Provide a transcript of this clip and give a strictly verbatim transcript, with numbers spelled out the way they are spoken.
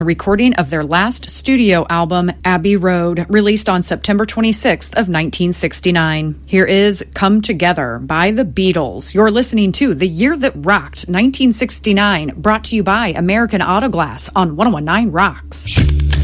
A recording of their last studio album, Abbey Road, released on September twenty-sixth of nineteen sixty-nine. Here is Come Together by the Beatles. You're listening to The Year That Rocked, nineteen sixty-nine, brought to you by American Auto Glass on one oh one nine Rocks.